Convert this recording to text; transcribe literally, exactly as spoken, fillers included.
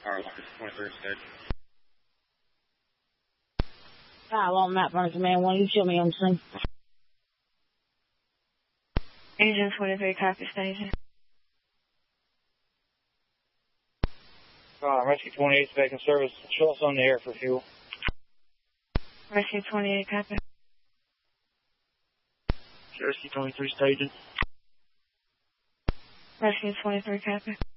Alright, twenty-three stage. I want Mount Vernon Command one. You show me on the scene. Engine twenty-three, copy station. Uh, Rescue twenty-eight, taking service. Show us on the air for fuel. Rescue twenty-eight, copy. Rescue twenty-three, staging. Rescue twenty-three, copy.